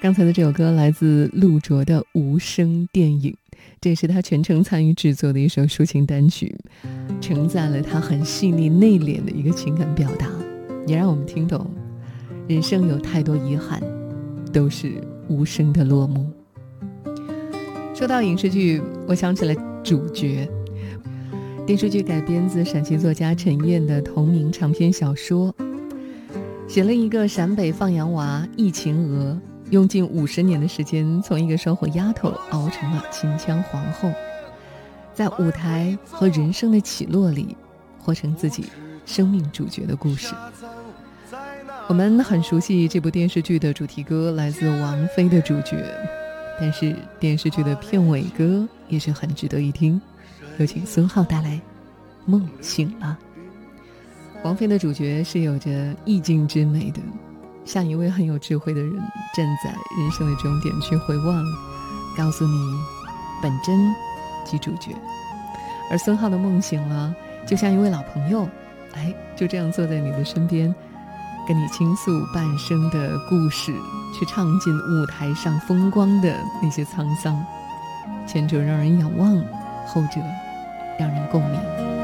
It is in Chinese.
刚才的这首歌来自陆卓的《无声电影》，这也是他全程参与制作的一首抒情单曲，承载了他很细腻内敛的一个情感表达，也让我们听懂人生有太多遗憾，都是无声的落幕。说到影视剧，我想起了主角。电视剧改编自陕西作家陈燕的同名长篇小说，写了一个陕北放羊娃易秦娥，用近50年的时间，从一个烧火丫头熬成了秦腔皇后，在舞台和人生的起落里，活成自己生命主角的故事。我们很熟悉这部电视剧的主题歌，来自王菲的《主角》，但是电视剧的片尾歌也是很值得一听。有请孙浩带来《梦醒了》。王菲的《主角》是有着意境之美的，像一位很有智慧的人站在人生的终点去回望，告诉你本真即主角。而孙浩的《梦醒了》就像一位老朋友，就这样坐在你的身边，跟你倾诉半生的故事，去唱尽舞台上风光的那些沧桑。前者让人仰望，后者让人共鸣。